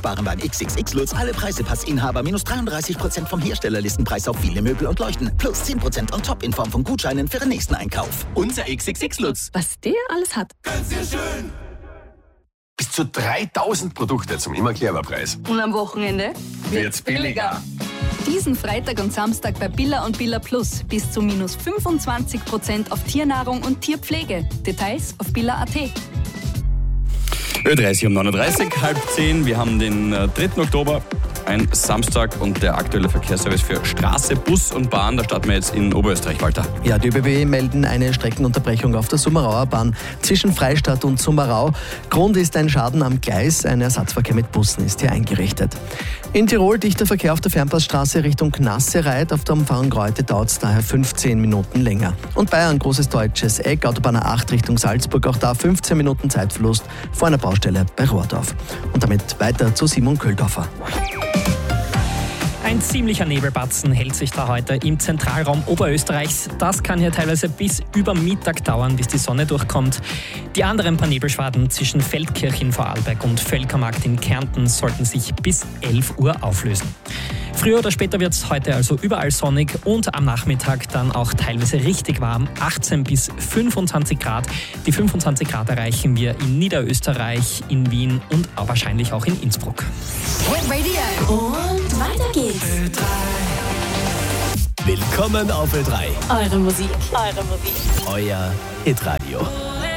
sparen beim XXX Lutz alle Preisepassinhaber minus 33% vom Herstellerlistenpreis auf viele Möbel und Leuchten. Plus 10% on top in Form von Gutscheinen für den nächsten Einkauf. Unser XXX Lutz. Was der alles hat. Ganz sehr schön. Bis zu 3000 Produkte zum immer Clever-Preis. Und am Wochenende Wird's billiger. Diesen Freitag und Samstag bei Billa und Billa Plus bis zu minus 25% auf Tiernahrung und Tierpflege. Details auf billa.at. Ö30 um 9.30 Uhr, halb 10. Wir haben den 3. Oktober, ein Samstag und der aktuelle Verkehrsservice für Straße, Bus und Bahn. Da starten wir jetzt in Oberösterreich, Walter. Ja, die ÖBB melden eine Streckenunterbrechung auf der Summerauer Bahn zwischen Freistadt und Summerau. Grund ist ein Schaden am Gleis. Ein Ersatzverkehr mit Bussen ist hier eingerichtet. In Tirol dichter Verkehr auf der Fernpassstraße Richtung Knassereit. Auf der Umfahrung Reute dauert es daher 15 Minuten länger. Und Bayern, großes deutsches Eck, Autobahn A8 Richtung Salzburg. Auch da 15 Minuten Zeitverlust vor einer Baustelle bei Rohrdorf. Und damit weiter zu Simon Köhldorfer. Ein ziemlicher Nebelbatzen hält sich da heute im Zentralraum Oberösterreichs. Das kann hier teilweise bis über Mittag dauern, bis die Sonne durchkommt. Die anderen paar Nebelschwaden zwischen Feldkirch in Vorarlberg und Völkermarkt in Kärnten sollten sich bis 11 Uhr auflösen. Früher oder später wird es heute also überall sonnig und am Nachmittag dann auch teilweise richtig warm, 18 bis 25 Grad. Die 25 Grad erreichen wir in Niederösterreich, in Wien und auch wahrscheinlich auch in Innsbruck. Hit Radio. Und weiter geht's. Willkommen auf Ö3. Eure Musik. Euer Hitradio.